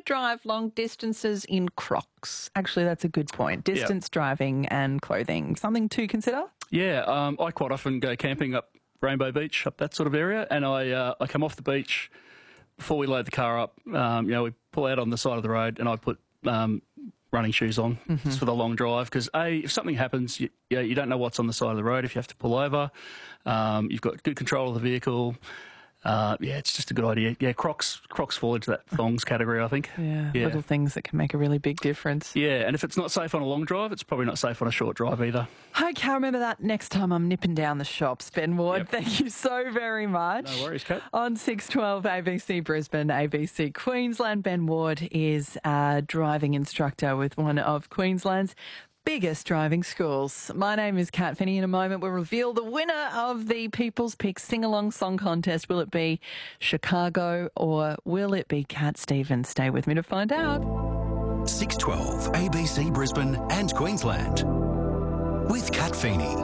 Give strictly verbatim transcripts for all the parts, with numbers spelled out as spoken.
drive long distances in Crocs? Actually, that's a good point. Distance yep. driving and clothing. Something to consider? Yeah, um, I quite often go camping up Rainbow Beach, up that sort of area, and I uh, I come off the beach before we load the car up. Um, you know, we pull out on the side of the road, and I put um, running shoes on mm-hmm. just for the long drive because a if something happens, you, you, know, you don't know what's on the side of the road. If you have to pull over, um, you've got good control of the vehicle. Uh, yeah, it's just a good idea. Yeah, Crocs Crocs fall into that thongs category, I think. Yeah, yeah, little things that can make a really big difference. Yeah, and if it's not safe on a long drive, it's probably not safe on a short drive either. Okay, I'll remember that next time I'm nipping down the shops. Ben Ward, yep. thank you so very much. No worries, Kat. On six twelve A B C Brisbane, A B C Queensland, Ben Ward is a driving instructor with one of Queensland's biggest driving schools. My name is Kat Finney. In a moment, we'll reveal the winner of the People's Pick Sing-Along Song Contest. Will it be Chicago or will it be Cat Stevens? Stay with me to find out. six twelve A B C Brisbane and Queensland with Kat Finney.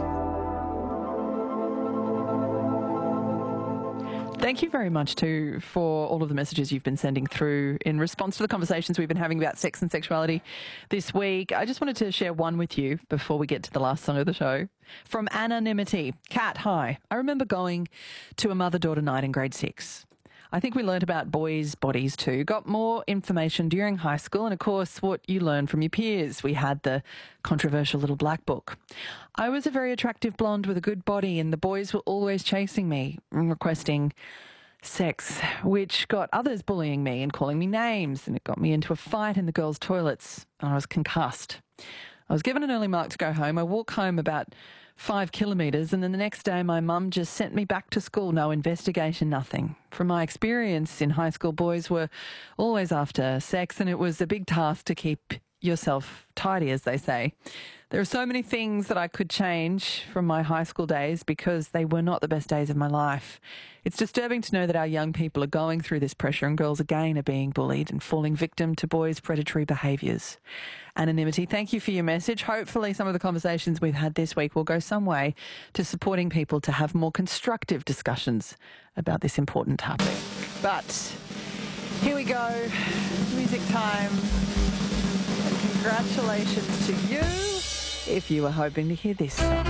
Thank you very much, too, for all of the messages you've been sending through in response to the conversations we've been having about sex and sexuality this week. I just wanted to share one with you before we get to the last song of the show. From Anonymity. Kat, hi. I remember going to a mother-daughter night in grade six. I think we learnt about boys' bodies too, got more information during high school and, of course, what you learn from your peers. We had the controversial little black book. I was a very attractive blonde with a good body and the boys were always chasing me and requesting sex, which got others bullying me and calling me names, and it got me into a fight in the girls' toilets and I was concussed. I was given an early mark to go home. I walked home about five kilometres and then the next day my mum just sent me back to school. No investigation, nothing. From my experience in high school, boys were always after sex and it was a big task to keep yourself tidy, as they say. There are so many things that I could change from my high school days because they were not the best days of my life. It's disturbing to know that our young people are going through this pressure and girls again are being bullied and falling victim to boys' predatory behaviours. Anonymity, thank you for your message. Hopefully some of the conversations we've had this week will go some way to supporting people to have more constructive discussions about this important topic. But here we go, music time. Congratulations to you if you were hoping to hear this song.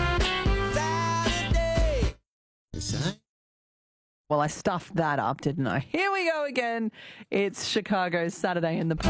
Well, I stuffed that up, didn't I? Here we go again. It's Chicago's Saturday in the Park.